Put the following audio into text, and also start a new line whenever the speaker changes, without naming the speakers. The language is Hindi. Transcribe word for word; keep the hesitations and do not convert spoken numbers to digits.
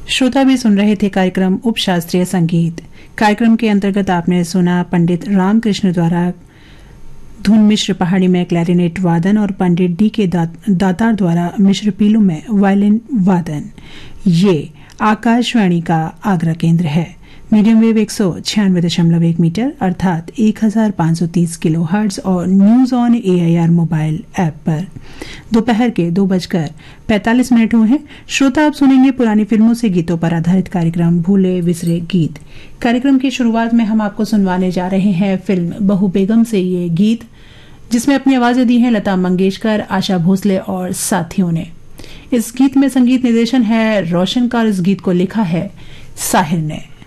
श्रोता भी सुन रहे थे कार्यक्रम उपशास्त्रीय संगीत। कार्यक्रम के अंतर्गत आपने सुना पंडित रामकृष्ण द्वारा धुन मिश्र पहाड़ी में क्लैरिनेट वादन और पंडित डी के दा, दातार द्वारा मिश्र पीलू में वायलिन वादन। ये आकाशवाणी का आगरा केंद्र है। मीडियम वेव एक सौ छियानवे दशमलव एक मीटर अर्थात एक हजार पाँच सौ तीस किलो हर्ट्ज और news on A I R mobile app पर दोपहर के दो बजकर पैंतालीस मिनट हुए हैं। श्रोता आप सुनेंगे पुरानी फिल्मों से गीतों पर आधारित कार्यक्रम भूले विसरे गीत। कार्यक्रम की शुरुआत में हम आपको सुनवाने जा रहे हैं फिल्म बहू बेगम से ये गीत, जिसमें अपनी आवाजें दी हैं लता मंगेशकर, आशा भोसले और साथियों ने। इस गीत में संगीत निर्देशन है रोशन का और इस गीत को लिखा है साहिर ने।